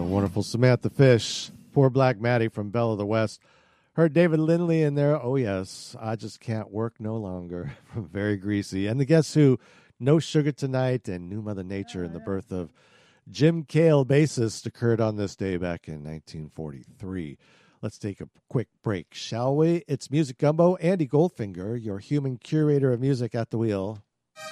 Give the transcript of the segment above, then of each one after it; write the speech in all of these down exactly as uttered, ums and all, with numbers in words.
wonderful Samantha Fish. Poor Black Maddie from Belle of the West. Heard David Lindley in there. Oh, yes. I Just Can't Work No Longer from Very Greasy. And the Guess Who, No Sugar Tonight, and New Mother Nature, and the birth of Jim Cale, bassist, occurred on this day back in nineteen forty-three. Let's take a quick break, shall we? It's Music Gumbo. Andy Goldfinger, your human curator of music at the wheel.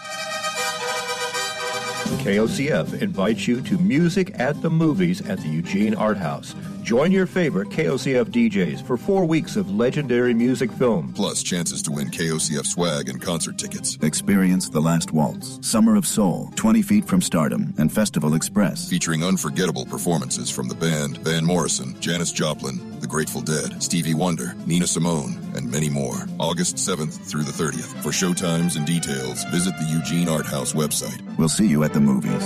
K O C F invites you to Music at the Movies at the Eugene Art House. Join your favorite K O C F D Js for four weeks of legendary music film. Plus chances to win K O C F swag and concert tickets. Experience The Last Waltz, Summer of Soul, twenty feet from Stardom, and Festival Express. Featuring unforgettable performances from the band, Van Morrison, Janis Joplin, The Grateful Dead, Stevie Wonder, Nina Simone, and many more. August seventh through the thirtieth. For showtimes and details, visit the Eugene Art House website. We'll see you at the movies.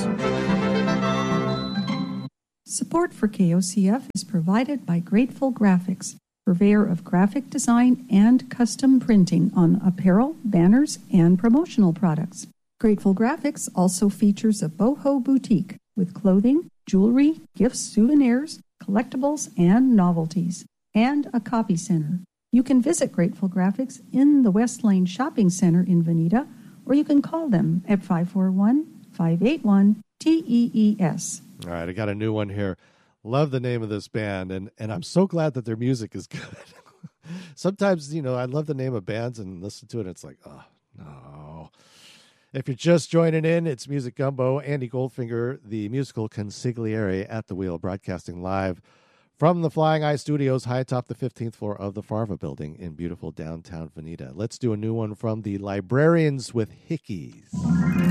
Support for K O C F is provided by Grateful Graphics, purveyor of graphic design and custom printing on apparel, banners, and promotional products. Grateful Graphics also features a boho boutique with clothing, jewelry, gifts, souvenirs, collectibles, and novelties, and a copy center. You can visit Grateful Graphics in the West Lane Shopping Center in Veneta, or you can call them at five four one, five eight one, T E E S. All right, I got a new one here. Love the name of this band, and, and I'm so glad that their music is good. Sometimes, you know, I love the name of bands and listen to it, and it's like, oh, no. If you're just joining in, it's Music Gumbo. Andy Goldfinger, the musical consigliere at the wheel, broadcasting live from the Flying Eye Studios, high atop the fifteenth floor of the Farva building in beautiful downtown Veneta. Let's do a new one from the Librarians with Hickeys.